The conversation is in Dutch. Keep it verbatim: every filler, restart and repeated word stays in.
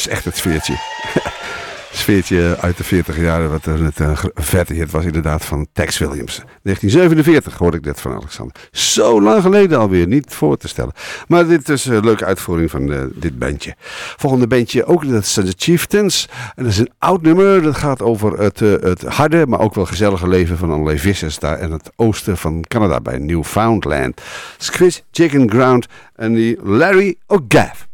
is echt het sfeertje. Sfeertje uit de veertig jaren, wat een uh, vette hit was inderdaad van Tex Williams. negentien zevenenveertig hoorde ik dit van Alexander. Zo lang geleden alweer, niet voor te stellen. Maar dit is een leuke uitvoering van uh, dit bandje. Volgende bandje ook, dat zijn de Chieftains. En dat is een oud nummer, dat gaat over het, uh, het harde, maar ook wel gezellige leven van allerlei vissers daar in het oosten van Canada bij Newfoundland. Squish Chicken Ground en die Larry O'Gaff.